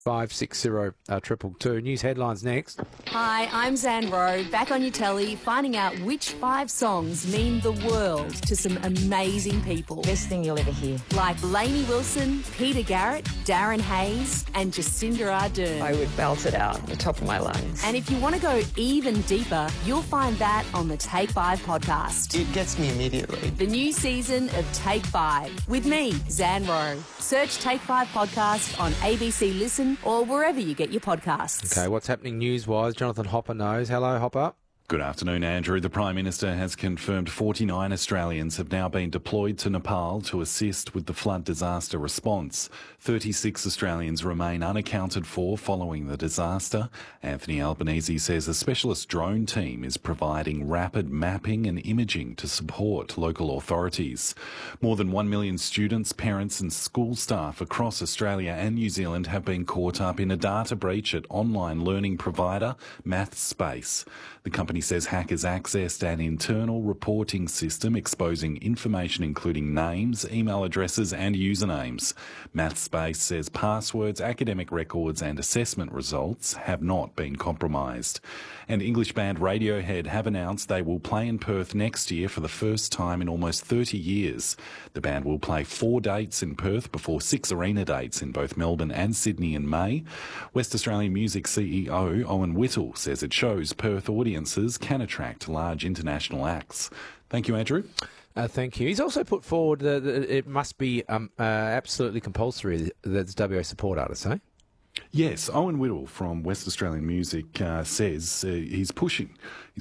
560 News headlines next. Hi, I'm Zan Rowe, back on your telly, finding out which 5 songs mean the world to some amazing people. Best thing you'll ever hear. Like Lainey Wilson, Peter Garrett, Darren Hayes, and Jacinda Ardern. I would belt it out at the top of my lungs. And if you want to go even deeper, you'll find that on the Take 5 podcast. It gets me immediately. The new season of Take 5 with me, Zan Rowe. Search Take 5 podcast on ABC Listen or wherever you get your podcasts. Okay, what's happening news-wise? Jonathan Hopper knows. Hello, Hopper. Good afternoon, Andrew. The Prime Minister has confirmed 49 Australians have now been deployed to Nepal to assist with the flood disaster response. 36 Australians remain unaccounted for following the disaster. Anthony Albanese says a specialist drone team is providing rapid mapping and imaging to support local authorities. More than 1 million students, parents and school staff across Australia and New Zealand have been caught up in a data breach at online learning provider MathSpace. The company says hackers accessed an internal reporting system exposing information including names, email addresses and usernames. MathSpace says passwords, academic records and assessment results have not been compromised. And English band Radiohead have announced they will play in Perth next year for the first time in almost 30 years. The band will play 4 dates in Perth before 6 arena dates in both Melbourne and Sydney in May. West Australian Music CEO Owen Whittle says it shows Perth audiences can attract large international acts. Thank you, Andrew. Thank you. He's also put forward that it must be absolutely compulsory that it's WA support artists, eh? Yes, Owen Whittle from West Australian Music says he's pushing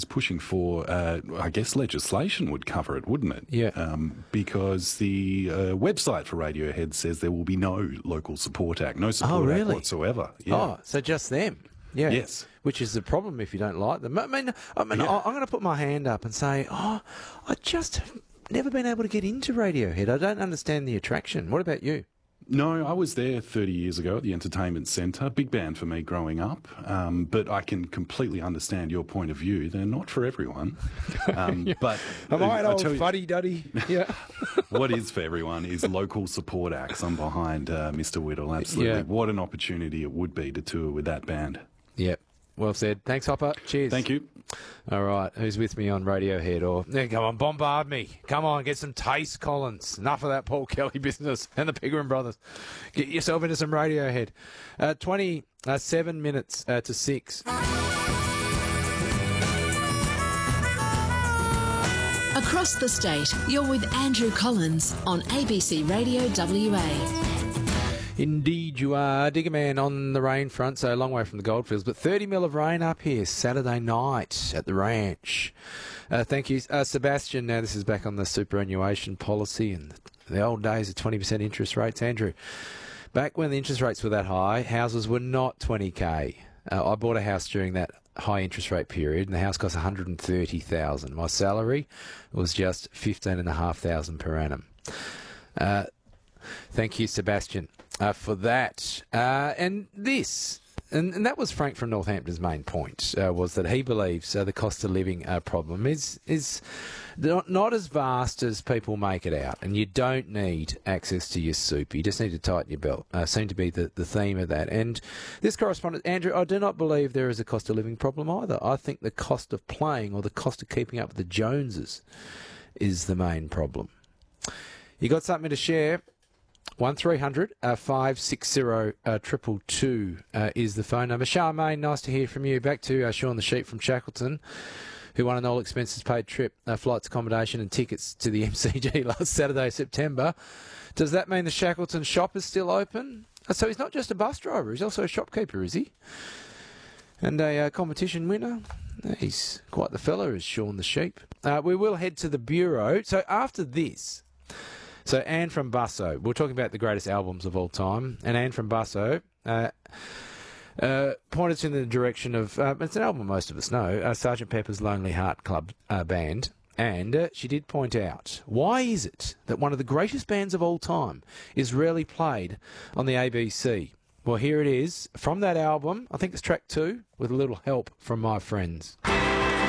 for, I guess legislation would cover it, wouldn't it? Yeah. Because the website for Radiohead says there will be no local support act, no support act whatsoever. Yeah. Oh, so just them. Yeah. Yes. Which is the problem if you don't like them. I mean, I'm going to put my hand up and say, I just have never been able to get into Radiohead. I don't understand the attraction. What about you? No, I was there 30 years ago at the Entertainment Centre. Big band for me growing up. But I can completely understand your point of view. They're not for everyone. But am I an old fuddy-duddy? Yeah. What is for everyone is local support acts. I'm behind Mr. Whittle, absolutely. Yeah. What an opportunity it would be to tour with that band. Yep. Well said. Thanks, Hopper. Cheers. Thank you. All right. Who's with me on Radiohead? Or come on, bombard me. Come on, get some taste, Collins. Enough of that Paul Kelly business and the Pigram brothers. Get yourself into some Radiohead. 27 minutes to 6. Across the state, you're with Andrew Collins on ABC Radio WA. Indeed you are. Digger Man on the rain front, so a long way from the goldfields, but 30 mil of rain up here Saturday night at the ranch. Thank you. Sebastian, now this is back on the superannuation policy and the old days of 20% interest rates. Andrew, back when the interest rates were that high, houses were not 20k. I bought a house during that high interest rate period and the house cost $130,000. My salary was just $15,500 per annum. Thank you, Sebastian, for that. And that was Frank from Northampton's main point, was that he believes the cost of living problem is not as vast as people make it out, and you don't need access to your soup. You just need to tighten your belt. Seemed to be the theme of that. And this correspondent, Andrew, I do not believe there is a cost of living problem either. I think the cost of playing or the cost of keeping up with the Joneses is the main problem. You got something to share? 1300 560 222 is the phone number. Charmaine, nice to hear from you. Back to Sean the Sheep from Shackleton, who won an all expenses paid trip, flights, accommodation and tickets to the MCG last Saturday, September. Does that mean the Shackleton shop is still open? So he's not just a bus driver, he's also a shopkeeper, is he? And a competition winner. He's quite the fella, is Sean the Sheep. We will head to the Bureau. So after this... So Anne from Busso, we're talking about the greatest albums of all time, and Anne from Busso pointed us in the direction of, it's an album most of us know, Sgt. Pepper's Lonely Heart Club Band, and she did point out, why is it that one of the greatest bands of all time is rarely played on the ABC? Well, here it is, from that album, I think it's track 2, with a little help from my friends.